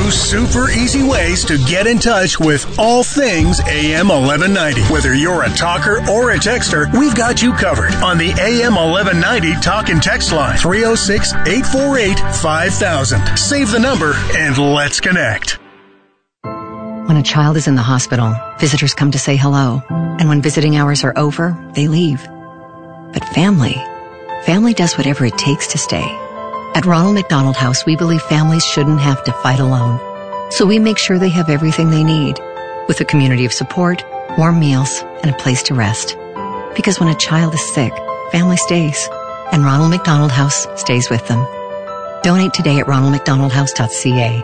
2 super easy ways to get in touch with all things AM 1190. Whether you're a talker or a texter, we've got you covered on the AM 1190 talk and text line, 306-848-5000. Save the number and let's connect. When a child is in the hospital, visitors come to say hello. And when visiting hours are over, they leave. But family does whatever it takes to stay. At Ronald McDonald House, we believe families shouldn't have to fight alone. So we make sure they have everything they need, with a community of support, warm meals, and a place to rest. Because when a child is sick, family stays. And Ronald McDonald House stays with them. Donate today at ronaldmcdonaldhouse.ca.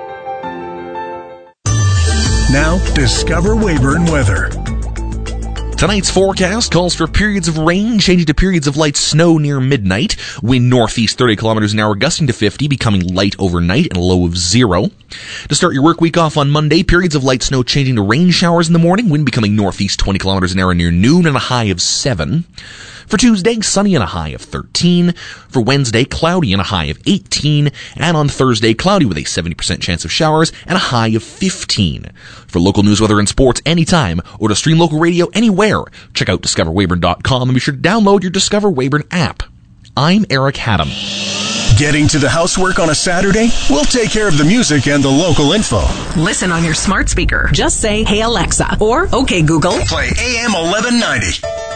Now, discover Weyburn weather. Tonight's forecast calls for periods of rain changing to periods of light snow near midnight. Wind northeast 30 kilometers an hour gusting to 50, becoming light overnight and a low of 0. To start your work week off on Monday, periods of light snow changing to rain showers in the morning. Wind becoming northeast 20 kilometers an hour near noon and a high of 7. For Tuesday, sunny and a high of 13. For Wednesday, cloudy and a high of 18. And on Thursday, cloudy with a 70% chance of showers and a high of 15. For local news, weather, and sports anytime, or to stream local radio anywhere, check out discoverweyburn.com and be sure to download your Discover Weyburn app. I'm Eric Haddam. Getting to the housework on a Saturday? We'll take care of the music and the local info. Listen on your smart speaker. Just say, "Hey Alexa," or "Okay Google." Play AM 1190.